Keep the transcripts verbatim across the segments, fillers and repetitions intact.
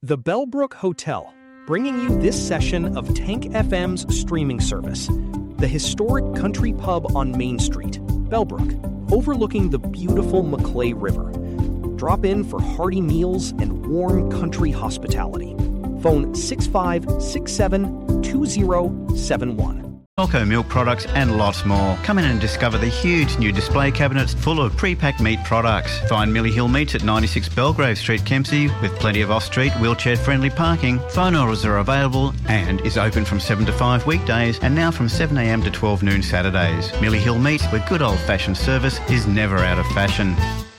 The Bellbrook Hotel, bringing you this session of Tank F M's streaming service. The historic country pub on Main Street, Bellbrook, overlooking the beautiful Maclay River. Drop in for hearty meals and warm country hospitality. Phone six five six seven two zero seven one. Elco milk products and lots more. Come in and discover the huge new display cabinets full of pre-packed meat products. Find Millie Hill Meats at ninety-six Belgrave Street, Kempsey, with plenty of off-street, wheelchair-friendly parking. Phone orders are available and is open from seven to five weekdays and now from seven a m to twelve noon Saturdays. Millie Hill Meats, where good old-fashioned service is never out of fashion.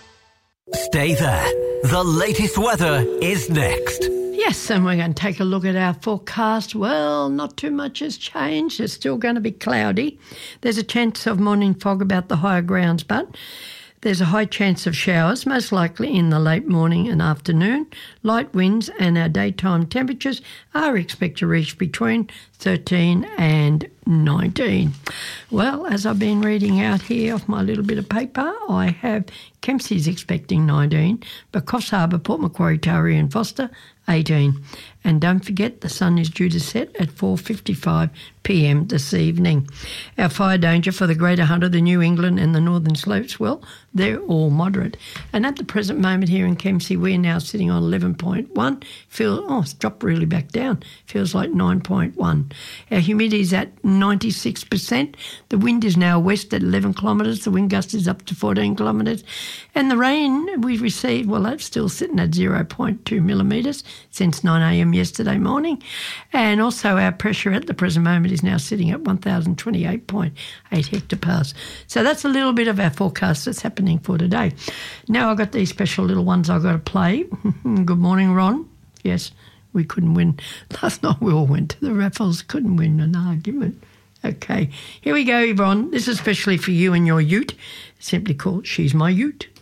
Stay there. The latest weather is next. Yes, and we're going to take a look at our forecast. Well, not too much has changed. It's still going to be cloudy. There's a chance of morning fog about the higher grounds, but there's a high chance of showers, most likely in the late morning and afternoon. Light winds and our daytime temperatures are expected to reach between thirteen and nineteen. Well, as I've been reading out here off my little bit of paper, I have Kempsey's expecting nineteen, but Coffs Harbour, Port Macquarie, Taree and Foster, eighteen. And don't forget, the sun is due to set at four fifty-five p m this evening. Our fire danger for the Greater Hunter, the New England and the Northern Slopes, well, they're all moderate. And at the present moment here in Kempsey, we're now sitting on eleven point one. Feel, oh, it's dropped really back down. Feels like nine point one. Our humidity is at ninety-six percent. The wind is now west at eleven kilometres. The wind gust is up to fourteen kilometres. And the rain we received, well, that's still sitting at zero point two millimetres since nine a m yesterday morning. And also our pressure at the present moment is now sitting at one thousand twenty-eight point eight hectopascals. So that's a little bit of our forecast that's happening for today. Now I've got these special little ones I've got to play. Good morning, Ron. Yes, we couldn't win. Last night we all went to the raffles, couldn't win an argument. Okay, here we go, Ron. This is especially for you and your ute, simply called She's My Ute.